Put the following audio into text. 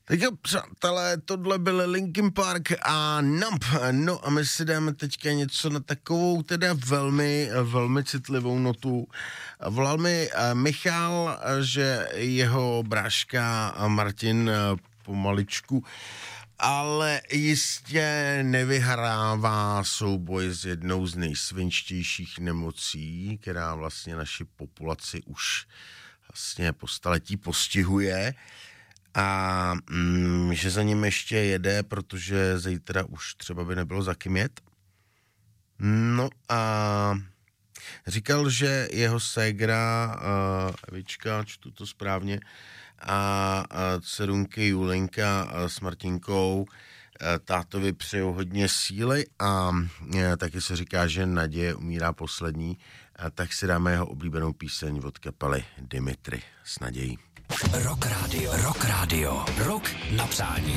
Tak jo, přátelé, tohle byl Linkin Park a Numb. No a my si dáme teďka něco na takovou teda velmi citlivou notu. Volal mi Michal, že jeho bráška Martin pomaličku, ale jistě nevyhrává souboj s jednou z nejsvinštějších nemocí, která vlastně naši populaci už vlastně po staletí postihuje. A že za ním ještě jede, protože zítra už třeba by nebylo za kým jet. No a říkal, že jeho ségra Evička, čtu to správně, a dcerunky Julinka s Martinkou tátovi přejou hodně síly a taky se říká, že naděje umírá poslední, tak si dáme jeho oblíbenou píseň od kapely Dimitri s nadějí. Rock Radio, rock na přání.